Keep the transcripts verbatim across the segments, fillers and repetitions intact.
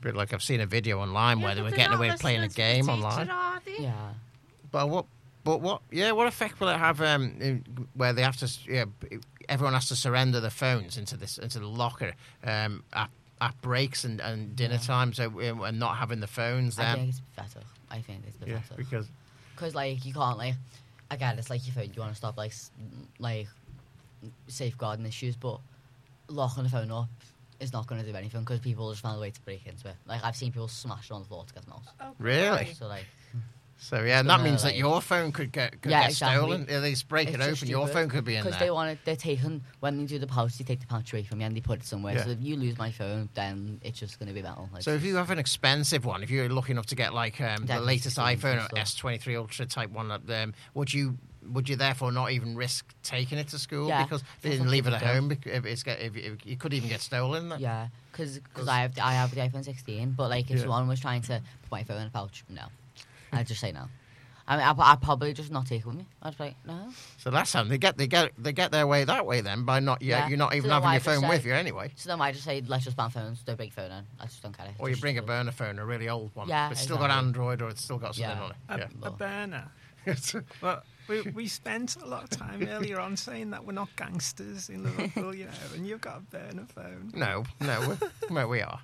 bit like I've seen a video online Yeah, where they but were they're getting not away with playing a listening to the game teacher, online. are they? Yeah. But what? But what? Yeah, what effect will it have? Um, in, where they have to, yeah, everyone has to surrender their phones into this into the locker um, at, at breaks and, and dinner Yeah. time, so um, and not having the phones. I Then think it's better. I think it's yeah, better. because Because, like, you can't, like, again, it's like your phone, you want to stop, like, s- like, safeguarding issues, but locking the phone up is not going to do anything because people just find a way to break into it. Like, I've seen people smash it on the floor to get the mouse. Oh, Really? right. So, like, so yeah, and It's that gonna, means that like- your phone could get could Yeah, get exactly. stolen. At least break it's it just open. Your stupid phone could be in Because there. they want it, they're taking, when they do the pouch, they take the pouch away from you and they put it somewhere. Yeah. So if you lose my phone, then it's just going to be metal. Like, So if you have an expensive one, if you're lucky enough to get like um, the Definitely latest screens iPhone and or stuff. S twenty-three Ultra type one, um, would you would you therefore not even risk taking it to school Yeah, because they that's didn't what leave it people at do. home? bec- If it's get, if, if you could even get stolen. Then. yeah, because I have, I have the iPhone sixteen, but, like, if Yeah. someone was trying to put my phone in a pouch, no. I'd just say no. I mean, I'd, I'd probably just not take it with me. I'd be like, no. So that's how they get they get they get their way that way then by not yeah, Yeah. you're not So even then having why your just phone say- with you anyway. So then I just say, let's just ban phones, don't bring your phone in. I just don't care. Or you Just bring a do it. burner phone, a really old one, Yeah, but it's still got exactly. Android or it's still got something Yeah. on it. A, Yeah. a burner. Well, we, we spent a lot of time earlier on saying that we're not gangsters in Liverpool, you know, and you've got a burner phone. No, no, we, well, we are.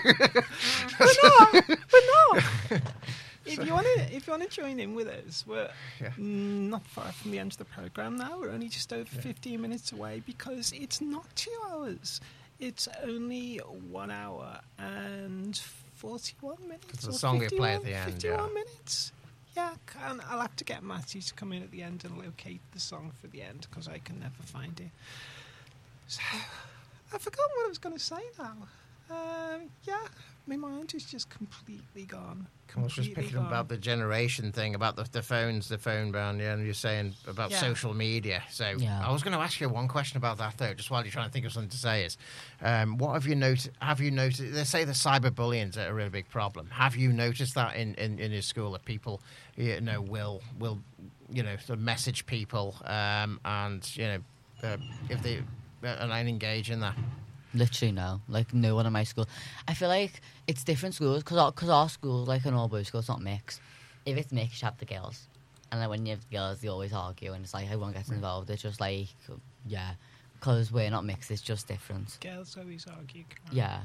If you want to, if you want to join in with us, we're Yeah. mm, not far from the end of the program now. We're only just over fifteen minutes away because it's not two hours. It's only one hour and forty-one minutes. It's the or song we play at the fifty-one end, fifty-one yeah. minute. Yeah, and I'll have to get Matty to come in at the end and locate the song for the end because I can never find it. So, I forgot what I was going to say now. Um, yeah, my mind is just completely gone. I was just Completely picking gone. about the generation thing, about the, the phones, the phone ban, yeah, and you're saying about Yeah. social media. So Yeah. I was going to ask you one question about that, though, just while you're trying to think of something to say is, um, what have you noticed, have you noticed, they say the cyberbullying is a really big problem. Have you noticed that in, in, in your school, that people, you know, will, will you know, sort of message people um, and, you know, uh, if they, uh, and engage in that? Literally no. Like, no one in my school. I feel like it's different schools because our, cause our school, like an all-boys school, it's not mixed. If it's mixed, you have the girls. And then when you have the girls, they always argue and it's like everyone gets involved. It's just like, yeah, because we're not mixed, it's just different. Girls always argue. Karen. Yeah.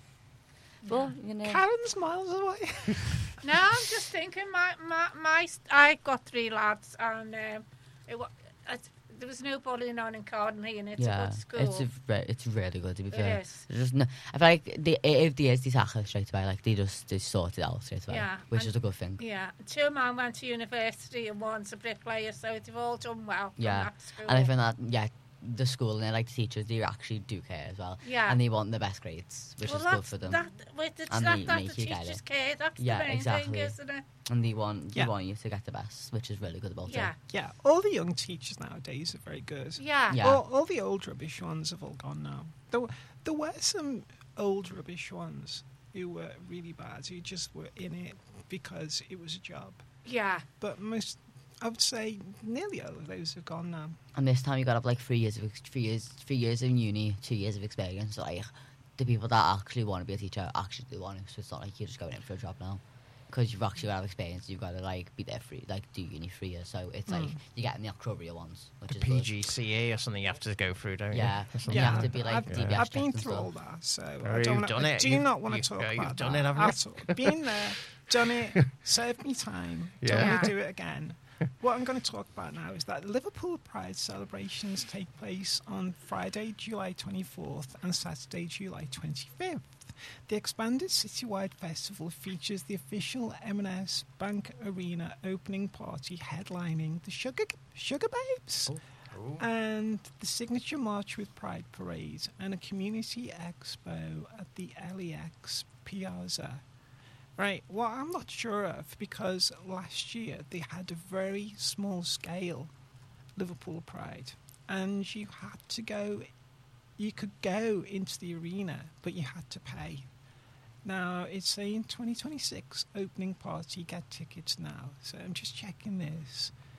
But, you know. Karen's miles away. No, I'm just thinking. My my my. I got three lads, and um, it, wa- it, there was no bullying on in Cardinley, and it's yeah, a good school. it's a, re- it's really good to be It fair. is. There's just no, I feel like they, if there is, they tackle it straight away. Like they just they sort it out straight away, Yeah, which and- is a good thing. Yeah, two men went to university and one's a bricklayer, so they've all done well. from Yeah, that school. and I think that yeah, the school and then, like the teachers, they actually do care as well. Yeah. and they want the best grades, which well, is good that's- for them. That, with the, And that, they that make the you get teachers it. care. That's Yeah, the main exactly. thing, isn't it? And they want they Yeah. want you to get the best, which is really good about Yeah, it. Yeah, all the young teachers nowadays are very good. yeah, Yeah. All, all the old rubbish ones have all gone now. There, were- there were some old rubbish ones who were really bad, who just were in it because it was a job. yeah. But most, I would say, nearly all of those have gone now. And this time you got to have like three years of ex- three years three years in uni, two years of experience. Like the people that actually want to be a teacher actually do want to. So it's not like you're just going in for a job now. Because you've actually got experience, you've got to like be there for like do uni three years. So it's like you're getting the Octobia ones, which The is P good. G C E or something you have to go through, don't you? Yeah, Or something you Yeah, have to be like I've, D B S I've been checked and through all stuff. that, so Oh, I, you've don't wanna, done I it. do You've- not want you've- to talk uh, you've about done that it, haven't at all. Been there, done it, served me time. Don't Yeah. want to do it again. What I'm going to talk about now is that Liverpool Pride celebrations take place on Friday, July twenty-fourth and Saturday, July twenty-fifth. The expanded citywide festival features the official M and S Bank Arena opening party headlining the Sugar Sugar Babes. And the signature march with Pride Parade and a community expo at the L E X Piazza. Right, what I'm not sure of, because last year they had a very small scale Liverpool Pride, and you had to go, you could go into the arena, but you had to pay. Now, it's saying twenty twenty-six opening party, get tickets now, so I'm just checking this.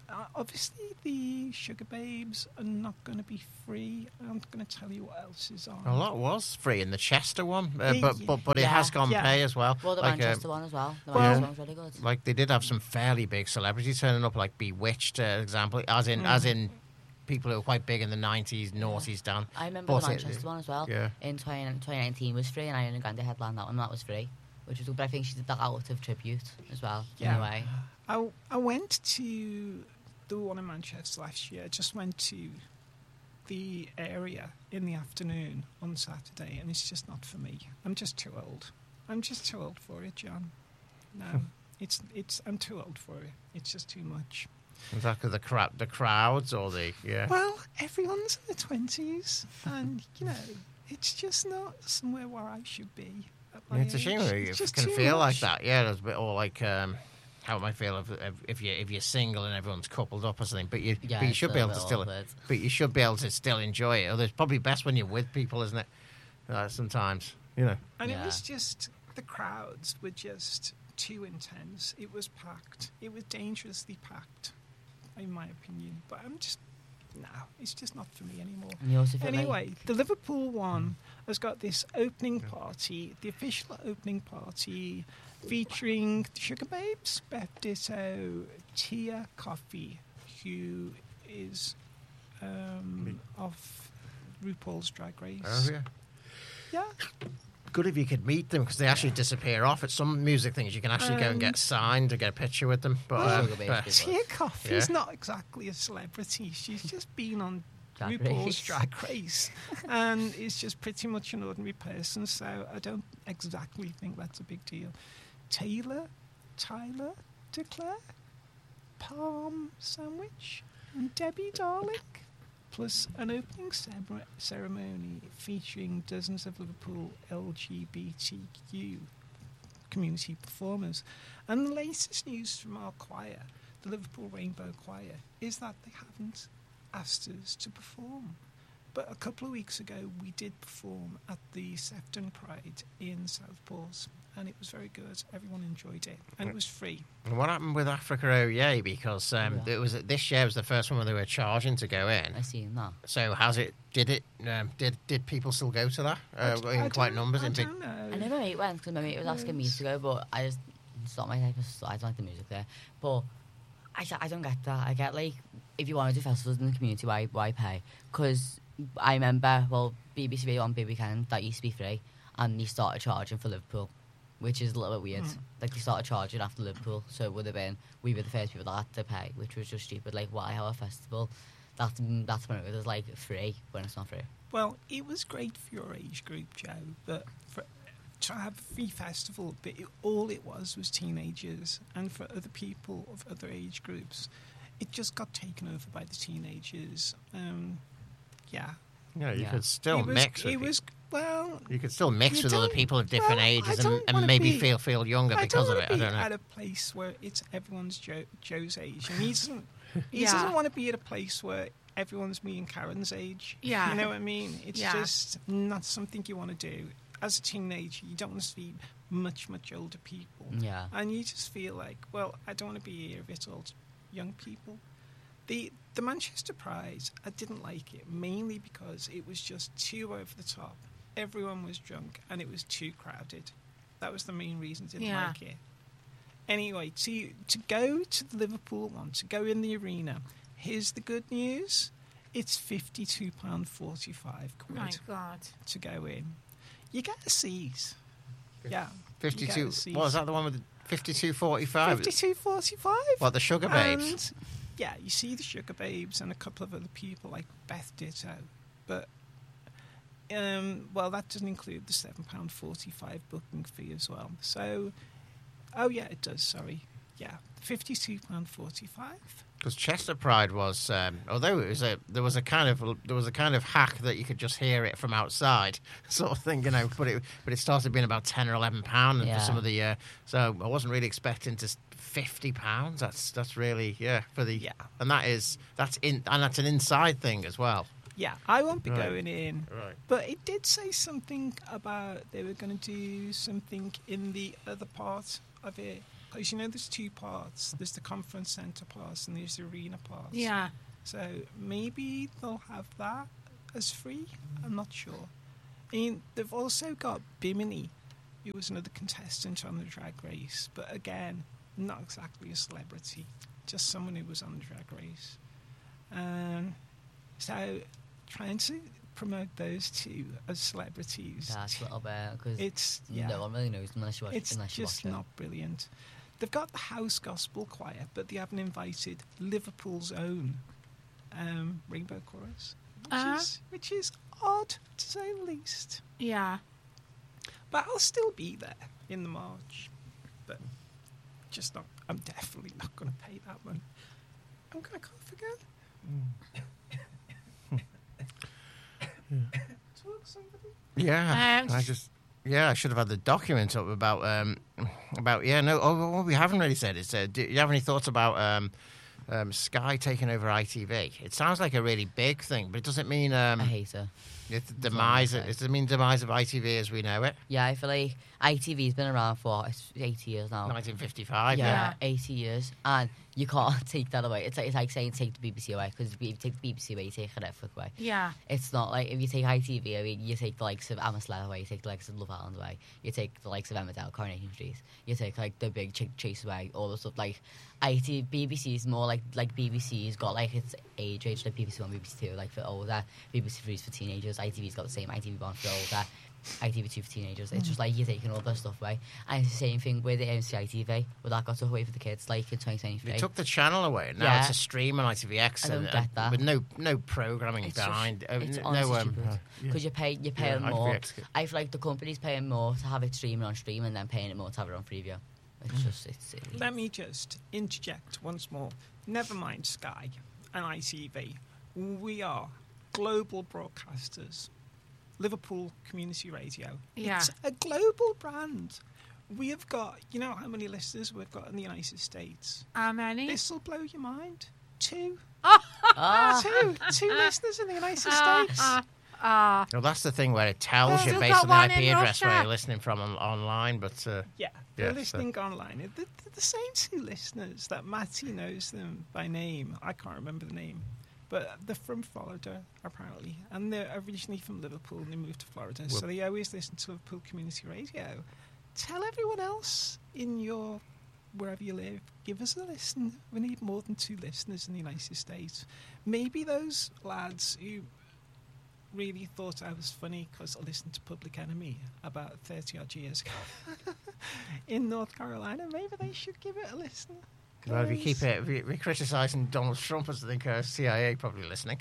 uh, obviously the Sugar Babes are not going to be free. I'm going to tell you what else is on. A lot was free in the Chester one, uh, The- but, but but it Yeah. has gone Yeah. pay as well. Well, the like, um, Manchester one as well. The Well- Manchester one's really good. like they did have some fairly big celebrities turning up, like Bewitched, uh, example, as in as in people who were quite big in the nineties, noughties, Dan. I remember But the it- Manchester one as well. yeah. In twenty, twenty nineteen was free, and Ariana Grande headlined that one. And that was free, which was good. But I think she did that out of tribute as well. In Yeah. a way. I, I went to the one in Manchester last year. I just went to the area in the afternoon on Saturday, and it's just not for me. I'm just too old. I'm just too old for it, John. No, it's it's. I'm too old for it. It's just too much. Was that 'cause the cra- the crowds or the yeah? Well, everyone's in their twenties, and you know, it's just not somewhere where I should be. At my Yeah, it's a shame age. that It's you just can too feel like much. that. Yeah, there's a bit or like um, how it might feel if, if if you if you're single and everyone's coupled up or something. But you Yeah, but you it's should a be able bit to still. awkward. But you should be able to still enjoy it. Or it's probably best when you're with people, isn't it? Uh, sometimes, you know. And Yeah. it was just, the crowds were just too intense. It was packed. It was dangerously packed, in my opinion. But I'm just, no, it's just not for me anymore. And you also feel like- Anyway, the Liverpool one has got this opening party, the official opening party, featuring the Sugar Babes, Beth Ditto, Tia Coffee, who is um, of RuPaul's Drag Race. Oh yeah. Yeah. Good if you could meet them because they actually disappear off. At some music things, you can actually go and get Um, signed to get a picture with them. But, Well, um, Sugar Babes but- did. Tia Coffey's Yeah. not exactly a celebrity. She's just been on Drag RuPaul's Race. Drag Race and is just pretty much an ordinary person, so I don't exactly think that's a big deal. Taylor, Tyler, Declare, Palm Sandwich, and Debbie Darling, plus an opening cere- ceremony featuring dozens of Liverpool L G B T Q community performers. And the latest news from our choir, the Liverpool Rainbow Choir, is that they haven't asked us to perform. But a couple of weeks ago, we did perform at the Sefton Pride in Southport, and it was very good. Everyone enjoyed it, and it was free. And what happened with Africa Oh Yay? Because um, Yeah. it was this year was the first one where they were charging to go in. I seen that. So how's it? Did it? Um, did did people still go to that uh, I in quite don't- numbers? I In big, don't know. I know my mate went because my mate was asking me to go, but I just it's not my type of stuff. I don't like the music there. But I, I don't get that. I get like if you want to do festivals in the community, why why pay? Because I remember well B B C Radio on Big Weekend that used to be free, and they started charging for Liverpool, which is a little bit weird. Mm. Like they started charging after Liverpool, so it would have been we were the first people that had to pay, which was just stupid. Like why have a festival that's that's promoted as like free when it's not free? Well, it was great for your age group, Joe, but for, to have a free festival, but it, all it was was teenagers, and for other people of other age groups, it just got taken over by the teenagers. Um, yeah, you know, you Yeah. could still it was, mix with It people. was well. You could still mix You with other don't- people of different well, I ages and, don't and wanna maybe be- feel feel younger I because don't of it. I wanna don't be know. at a place where it's everyone's Joe, Joe's age, and he doesn't. He Yeah. doesn't want to be at a place where everyone's me and Karen's age. Yeah. You know what I mean? It's Yeah. just not something you want to do. As a teenager, you don't want to see much, much older people. Yeah. And you just feel like, well, I don't want to be here with old young people. The the Manchester Pride, I didn't like it, mainly because it was just too over the top. Everyone was drunk, and it was too crowded. That was the main reason I didn't Yeah. like it. Anyway, to to go to the Liverpool one, to go in the arena, here's the good news. It's fifty-two pounds forty-five quid My God. to go in. You get a seat. Yeah. Fifty-two. You get a seat. What was that? The one with fifty-two forty-five? fifty-two forty-five. What, the Sugar Babes? And, yeah, you see the Sugar Babes and a couple of other people like Beth Ditto. But, um, well, that doesn't include the seven pounds forty-five booking fee as well. So, oh, yeah, it does, sorry. Yeah, fifty-two pounds forty-five. Because Chester Pride was, um, although it was a, there was a kind of there was a kind of hack that you could just hear it from outside, sort of thing, you know. But it but it started being about ten or eleven pound, and Yeah. for some of the, uh, so I wasn't really expecting to s- fifty pounds. That's that's really yeah for the Yeah. and that is that's in and that's an inside thing as well. Yeah, I won't be Right. going in. Right. But it did say something about they were going to do something in the other part of it Because, you know, there's two parts. There's the conference centre parts and there's the arena parts. Yeah. So maybe they'll have that as free. I'm not sure. I mean, they've also got Bimini, who was another contestant on the Drag Race. But again, not exactly a celebrity. Just someone who was on the Drag Race. Um, so trying to promote those two as celebrities. That's a little bit, because It's, yeah. no one really knows them unless you watch, It's unless you just watch it. not brilliant. They've got the House Gospel Choir, but they haven't invited Liverpool's own um, Rainbow Chorus, which, Uh-huh. is, which is odd, to say the least. Yeah. But I'll still be there in the March. But just not, I'm definitely not going to pay that one. I'm going to cough again. Talk somebody. Yeah, Um, I just yeah, I should have had the document up about um about yeah no. Oh, what we haven't really said is, uh, do you have any thoughts about um, um Sky taking over I T V? It sounds like a really big thing, but it doesn't mean um I hate it. it's the That's all I'm demise. gonna say. It doesn't mean demise of I T V as we know it. Yeah, I feel like I T V's been around for it's eighty years now. nineteen fifty-five. yeah, Yeah. eighty years, and you can't take that away. It's like, it's like saying take the B B C away, because if you take the B B C away, you take Netflix away. Yeah. It's not like if you take I T V, I mean, you take the likes of Emma Sled away, you take the likes of Love Island away, you take the likes of Emmerdale, Coronation Street, you take like the Big Ch- Chase away, all the stuff. Like I T V, B B C is more like like B B C's got like its age range, like B B C One, B B C Two, like for older, B B C Three is for teenagers, I T V's got the same, I T V One for older, I T V Two for teenagers. It's just like you're taking all that stuff away, and it's the same thing with the M C I T V, where that got took away for the kids, like in twenty twenty-three. They took the channel away, and now Yeah. it's a stream on I T V X, I don't and, get that. with no no programming It's just- behind. uh, it's n- honestly no, um, stupid. uh, Because you pay, you're paying Yeah, more. I T V X. I feel like the company's paying more to have it streaming on stream, and then paying it more to have it on Freeview. It's just, it's silly. Let me just interject once more. Never mind Sky and I T V. We are global broadcasters. Liverpool Community Radio. Yeah. It's a global brand. We have got, you know how many listeners we've got in the United States? How many? This will blow your mind. Two. Ah, Two. Two listeners in the United Ah, States. ah, ah. Well, that's the thing where it tells Well, you we've based got on the one I P in address where Russia. you're listening from on, online, but uh, Yeah, they're Yeah, so- listening online. They're, they're the same two listeners that Matty knows them by name. I can't remember the name. But they're from Florida, apparently. And they're originally from Liverpool and they moved to Florida. Well- so they always listen to Liverpool Community Radio. Tell everyone else in your, wherever you live, give us a listen. We need more than two listeners in the United States. Maybe those lads who really thought I was funny because I listened to Public Enemy about thirty odd years ago in North Carolina, maybe they should give it a listen. well, if you 'cause- keep it, if you- we're criticising Donald Trump, as I think uh, C I A probably listening.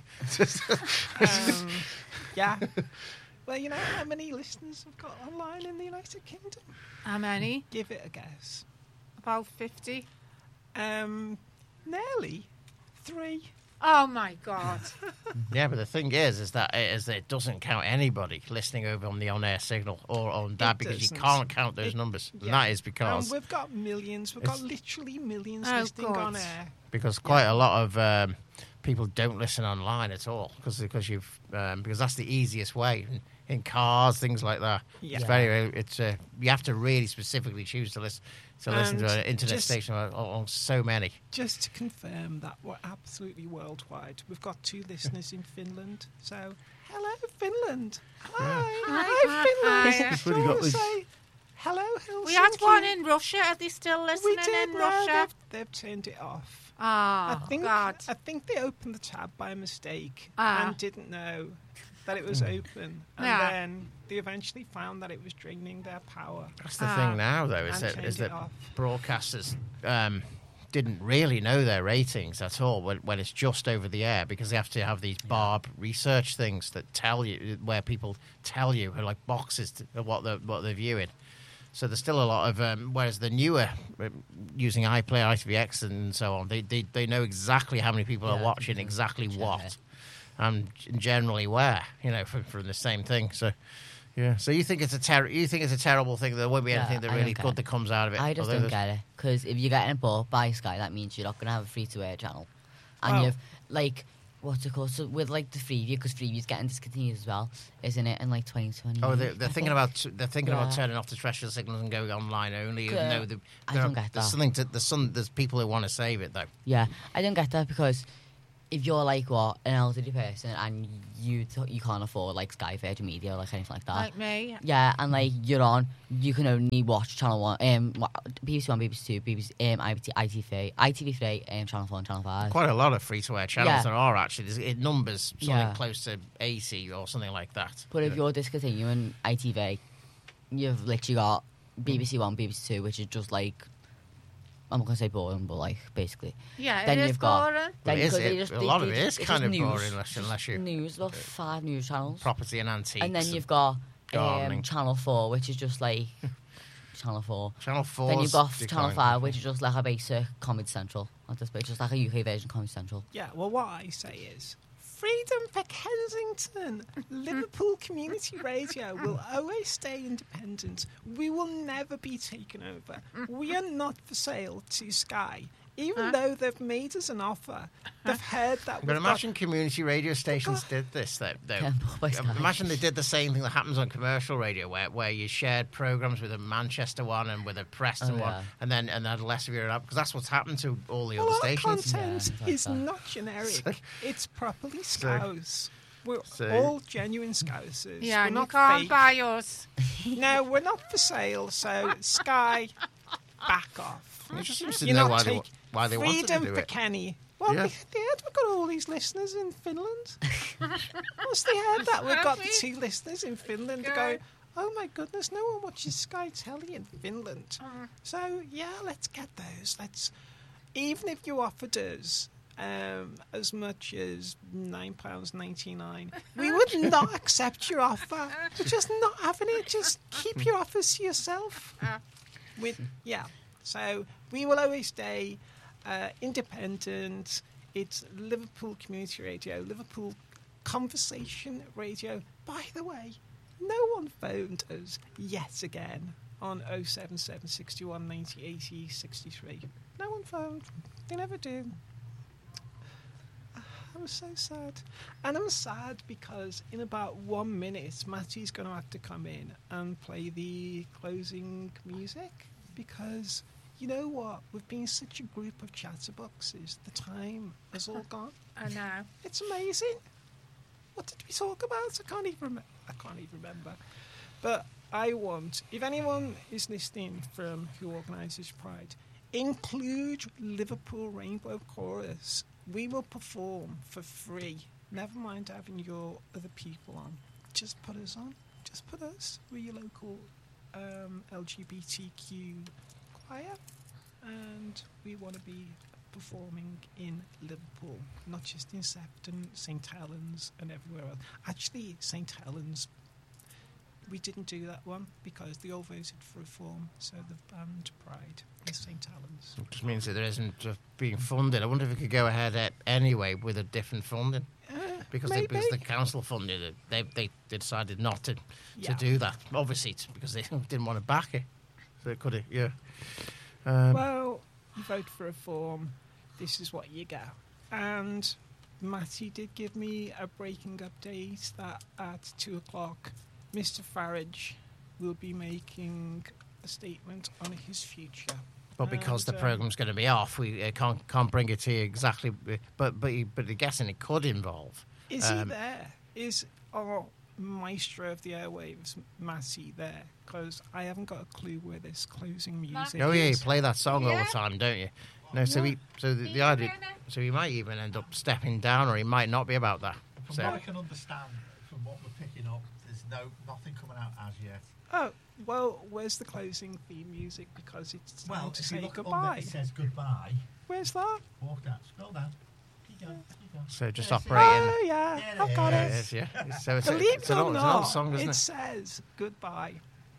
um, yeah. Well, you know how many listeners we've got online in the United Kingdom? How many? Give it a guess. About fifty. Um, nearly three. Oh my God. Yeah, but the thing is, is that it, is that it doesn't count anybody listening over on the on-air signal or on that It because you doesn't. can't count those It- numbers. And yeah. that is And because we've got millions. We've It's- got literally millions Oh, listening God. on air. because quite a lot of um, people don't listen online at all because because you've um, because that's the easiest way in, in cars, things like that. Yeah. It's very it's uh, you have to really specifically choose to listen to listen to And an internet just- station on, on so many. Just to confirm that we're absolutely worldwide. We've got two listeners in Finland. So, hello, Finland. Hi. Hi, Hi, Finland. hi. It's Do you really want got to this- say hello, Helsinki? We had one in Russia. Are they still listening We did, in no, Russia? They've, they've turned it off. Oh, I think God. I think they opened the tab by mistake Ah. and didn't know that it was Hmm. open, and Yeah. then they eventually found that it was draining their power That's the Ah. thing now, though, is and that turned is it that off. broadcasters um, didn't really know their ratings at all when, when it's just over the air because they have to have these barb research things that tell you where people tell you like boxes to, of what they're what they're viewing. So there's still a lot of um, whereas the newer uh, using iPlayer, I T V X, and so on, they they, they know exactly how many people Yeah, are watching, yeah, exactly yeah. what, and generally where, you know, from, from the same thing. So. Yeah, so you think it's a ter- you think it's a terrible thing? There won't be Yeah, anything that I really don't good get that comes out of it. I just although don't there's- get it, because if you're getting bought by Sky, that means you're not going to have a free-to-air channel, and Well- you've like what's it called? So with like the Freeview, because Freeview's getting discontinued as well, isn't it? In like twenty twenty. Oh, they're, they're I thinking think. about they're thinking about Yeah. turning off the terrestrial signals and going online only. Even Yeah. though the, I there don't are- get there's that. something to, there's some there's people who want to save it though. Yeah, I don't get that because if you're like what an elderly person and you t- you can't afford like Sky Virgin Media or like anything like that. Like me. Yeah, and like you're on, you can only watch Channel One, um, wa- B B C One, B B C Two, B B C, um, I T V three, I T V three, um, Channel Four, and Channel Five. Quite a lot of free to air channels Yeah. there are actually. There's it numbers something Yeah. close to eighty or something like that. But if Yeah. you're discontinuing I T V, you've literally got B B C One, B B C Two, which is just like, I'm not gonna say boring, but like basically. Yeah, Then it is you've got- boring. Then Well, it is, because they it- just- a they- lot they of it just- is it's kind just of news. boring unless, unless you News, about five news channels. property and antiques. And then you've got gardening. um, Channel Four, which is just like Channel Four. Channel Four. Then you've got Channel Five, which is just like a basic Comedy Central. At this point, just like a U K version of Comedy Central. Yeah, well, what I say is Freedom for Kensington. Liverpool Community Radio will always stay independent. We will never be taken over. We are not for sale to Sky. Even Huh? though they've made us an offer, they've heard that But we've imagine community radio stations did this, though. though. Yeah, by Sky. Imagine they did the same thing that happens on commercial radio, where, where you shared programs with a Manchester one and with a Preston Oh, one, yeah. and then and had less of your up because that's what's happened to all the got... other Well, our stations. content Yeah, like is that. not generic. It's properly So- Scouse. We're so- all genuine Scousers. Yeah, we're and you not can't fake. buy us. No, we're not for sale, so Sky, back off. It just seems to You're know not why they, take- wa- why they wanted to Freedom do for it. Kenny. Well, Yeah. they, they heard we've got all these listeners in Finland. Once they heard that we've got the Have we? two listeners in Finland, they Good. go, oh my goodness, no one watches Sky Telly in Finland. Mm. So, yeah, let's get those. Let's, even if you offered us um, as much as nine pounds ninety-nine, we would not accept your offer. We're just not having it. Just keep your offers to yourself. Ah. With yeah, so we will always stay uh, independent. It's Liverpool Community Radio, Liverpool Conversation Radio. By the way, no one phoned us yet again on oh seven seven, sixty-one, ninety, eighty, sixty-three. No one phoned. They never do. I'm so sad. And I'm sad because in about one minute, Matty's going to have to come in and play the closing music because, you know what? We've been such a group of chatterboxes. The time has all gone. I know. It's amazing. What did we talk about? I can't even remember. I can't even remember. But I want, if anyone is listening from who organises Pride, include Liverpool Rainbow Chorus. We will perform for free. Never mind having your other people on. Just put us on. Just put us. We're your local um, L G B T Q choir. And we want to be performing in Liverpool, not just in Sefton, Saint Helens and everywhere else. Actually, Saint Helens, we didn't do that one because they all voted for reform, so the banned Pride in Saint Helens. It just means that there isn't uh, being funded. I wonder if it could go ahead at, anyway with a different funding. Uh, Because, they, maybe. because the council funded it, they, they they decided not to Yeah. to do that. Obviously, it's because they didn't want to back it. So it could have, yeah. Um, Well, you vote for reform, this is what you get. And Matty did give me a breaking update that at two o'clock, Mister Farage will be making a statement on his future. but because And, the um, programme's going to be off, we uh, can't can't bring it to you exactly. But but you- but I'm guessing it could involve. Is he Um, there? Is our maestro of the airwaves, Matty, there? Because I haven't got a clue where this closing music Oh yeah, you is. play that song all Yeah. the time, don't you? No, so Yeah. he so the, He's the idea, doing it. so he might even end up stepping down, or he might not be about that. From So what I can understand, from what we're picking up, there's no nothing coming out as yet. Oh, well, where's the closing theme music? Because it's time Well, to if you say look under, goodbye. it says goodbye. Where's that? Walk down, scroll down. Keep going, keep going. so just Yes, operating. Oh, yeah, There I've it got There it. it is, yeah. So it's, a, Believe it's, it an, or old, it's an old not, song, isn't it it? says goodbye.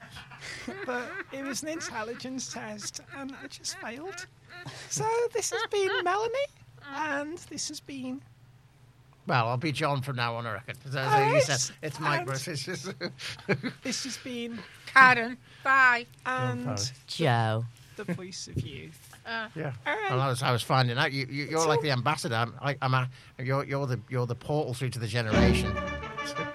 But it was an intelligence test, and I just failed. So this has been Melanie, and this has been... Well, I'll be John from now on, I reckon. So, so Oh, you it's- said it's Mike and- Bruce. It's just This has been... Karen, bye. And Paris. Joe. the voice of youth. Uh, Yeah, All right. and I was, I was finding out you, you you're It's like all- the ambassador. I'm, like, I'm a, you're you're the you're the portal through to the generation.